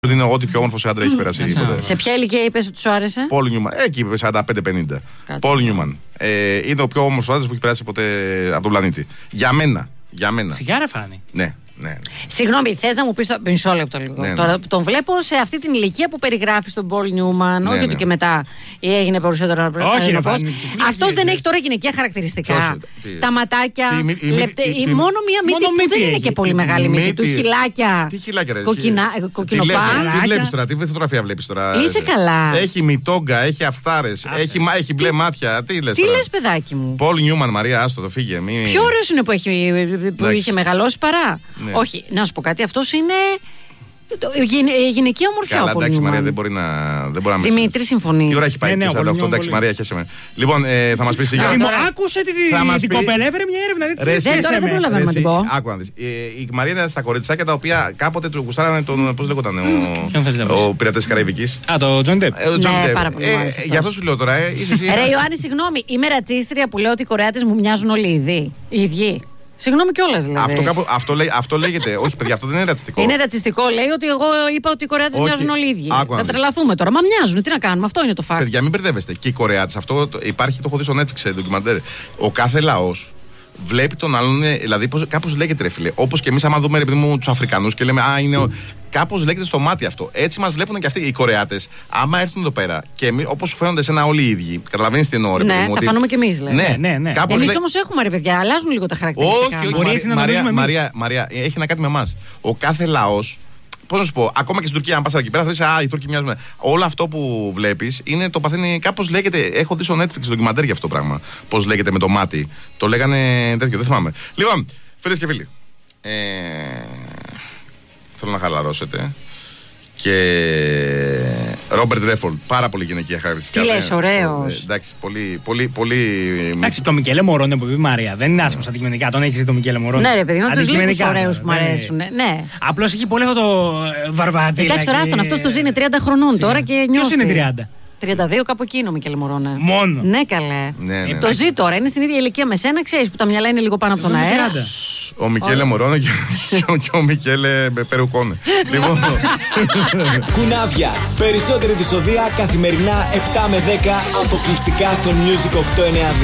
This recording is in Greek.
Είναι ό,τι πιο όμορφο άντρα έχει περάσει. Σε ποια ηλικία είπες ότι σου άρεσε? Πολ Νιούμαν. Εκεί είπε 45-50. Πολ Νιούμαν. Είναι ο πιο όμορφο άντρα που έχει περάσει ποτέ από τον πλανήτη. Για μένα. Σιγάρα φάνη. Ναι. Συγγνώμη, θες να μου πεις. Μισό λεπτό λίγο. Ναι. Τώρα τον βλέπω σε αυτή την ηλικία που περιγράφει τον Πολ Νιούμαν. Όχι ότι και μετά έγινε περισσότερο. Όχι, αυτός δεν έχει τώρα γυναικεία χαρακτηριστικά. Τα ματάκια. Μόνο μία μύτη που δεν είναι και πολύ μεγάλη μύτη του. Χιλάκια. Τι χιλάκια, ρε. Κοκκινοπά. Τι βλέπεις τώρα, τι φωτογραφία βλέπεις τώρα? Είσαι καλά. Έχει μητόγκα, έχει αυτάρες, έχει μπλε μάτια. Τι λες, παιδάκι μου? Πολ Νιούμαν, Μαρία, άστο το φύγε. Πιο ωραίος είναι που είχε μεγαλώσει παρά. Ναι. Όχι, να σου πω κάτι, αυτός είναι γυναικεία ομορφιά. Καλά, εντάξει, Μαρία, δεν μπορεί να Δημήτρη, συμφωνεί. Τι ώρα έχει πάει? 48, εντάξει, Μαρία, χέσε με. Λοιπόν, θα μας πεις. Άκουσε την κοπέλα, έφερε μια έρευνα. Τώρα δεν προλαβαίνω να την πω. Άκου να δεις. Η Μαρία ήταν στα κοριτσάκια τα οποία κάποτε του γουστάρανε τον. Πώς λέγονταν? Ο Πειρατές της Καραϊβικής. Α, το Τζον Ντεπ. Πάρα πολύ. Γι' αυτό σου λέω τώρα. Ρε Ιωάννη, συγγνώμη, είμαι ρατσίστρια που λέω ότι οι Κορεάτες μου μοιάζουν όλοι οι ίδιοι. Συγγνώμη κιόλας δηλαδή. Αυτό λέγεται. Όχι, παιδιά, αυτό δεν είναι ρατσιστικό. Είναι ρατσιστικό, λέει ότι εγώ είπα ότι οι Κορεάτες μοιάζουν όλοι οι ίδιοι. Θα τρελαθούμε τώρα. Μα μοιάζουν, τι να κάνουμε, αυτό είναι το fact. Παιδιά, μην μπερδεύεστε. Και οι Κορεάτες, αυτό υπάρχει, το έχω δει στο Netflix ντοκιμαντέρ. Ο κάθε λαός βλέπει τον άλλον, δηλαδή κάπως λέγεται, ρε φίλε. Όπως και εμείς, άμα δούμε, ρε παιδί μου, τους Αφρικανούς και λέμε, κάπως λέγεται στο μάτι αυτό. Έτσι μας βλέπουν και αυτοί οι Κορεάτες. Άμα έρθουν εδώ πέρα και όπως φαίνονται σε ένα όλοι οι ίδιοι, καταλαβαίνεις τι εννοώ, ρε παιδί μου? Ναι, θα φανούμε κι εμείς, λέμε. Ναι. Εμείς όμως έχουμε, ρε παιδιά, αλλάζουν λίγο τα χαρακτηριστικά. Όχι, Μαρία, έχει να κάνει με εμάς. Ο κάθε λαός. Πώς να σου πω, ακόμα και στην Τουρκία, αν πας εκεί πέρα, θα δεις, οι Τούρκοι μοιάζουν. Όλο αυτό που βλέπεις είναι το παθαίνει. Κάπως λέγεται. Έχω δει στο Netflix ντοκιμαντέρ για αυτό το πράγμα. Πώς λέγεται με το μάτι. Το λέγανε τέτοιο, δεν θυμάμαι. Λοιπόν, φίλες και φίλοι. Θέλω να χαλαρώσετε. Και Ρόμπερτ Ρέφολντ, πάρα πολύ γυναικεία χαρακτηριστικά. Τι λες, ωραίος. Εντάξει, πολύ. Εντάξει, το Μικέλε Μωρόνε που είπε η Μαρία δεν είναι άσχημος αντικειμενικά. Τον έχεις δει το Μικέλε Μωρόνε? Ναι, ρε παιδί, είναι τους λίγους ωραίους που μου αρέσουν. Ναι. Απλώς έχει πολύ αυτό το βαρβάτι. Εντάξει, τώρα αυτός το ζει, είναι 30 χρονών τώρα και νιώθει. Ποιος είναι 30? 32 κάπου εκεί είναι ο Μικέλε Μωρόνε. Μόνο. Ναι, καλέ. Ναι. Το ζει τώρα, είναι στην ίδια ηλικία με σένα, ξέρεις που τα μυαλά είναι λίγο πάνω από τον αέρα. Ο Μικέλε Μωρόνε και ο Μικέλε Περουκόνε. Λοιπόν. Κουνάβια. Περισσότερη επεισοδία καθημερινά 7 με 10 αποκλειστικά στο Music 892.